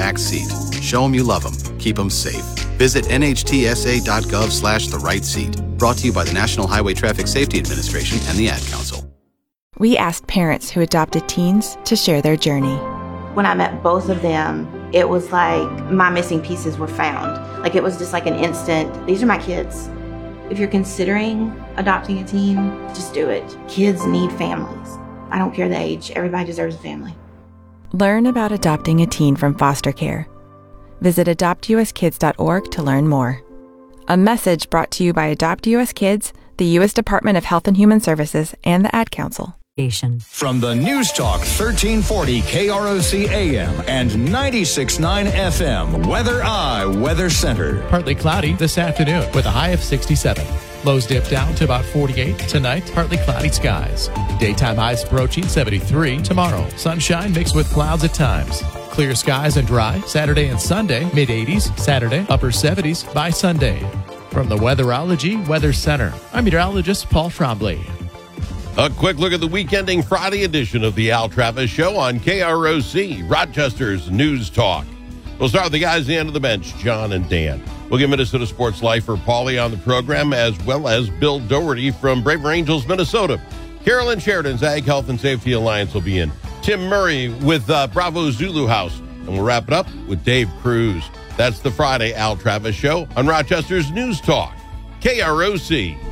back seat. Show them you love them. Keep them safe. Visit nhtsa.gov/the right seat. Brought to you by the National Highway Traffic Safety Administration and the Ad Council. We asked parents who adopted teens to share their journey. When I met both of them, it was like my missing pieces were found. Like it was just like an instant, these are my kids. If you're considering adopting a teen, just do it. Kids need families. I don't care the age. Everybody deserves a family. Learn about adopting a teen from foster care. Visit adoptuskids.org to learn more. A message brought to you by Adopt US Kids, the U.S. Department of Health and Human Services, and the Ad Council. From the News Talk 1340 KROC AM and 96.9 FM, Weather Center. Partly cloudy this afternoon with a high of 67. Lows dip down to about 48. Tonight, partly cloudy skies. Daytime highs approaching 73. Tomorrow, sunshine mixed with clouds at times. Clear skies and dry. Saturday and Sunday, mid-80s. Saturday, upper 70s by Sunday. From the Weatherology Weather Center, I'm meteorologist Paul Trombley. A quick look at the weekending Friday edition of the Al Travis Show on KROC, Rochester's News Talk. We'll start with the guys at the end of the bench, John and Dan. We'll get Minnesota Sports Lifer Paulie on the program, as well as Bill Doherty from Braver Angels, Minnesota. Carolyn Sheridan's Ag Health and Safety Alliance will be in. Tim Murray with Bravo Zulu House. And we'll wrap it up with Dave Cruz. That's the Friday Al Travis Show on Rochester's News Talk, KROC.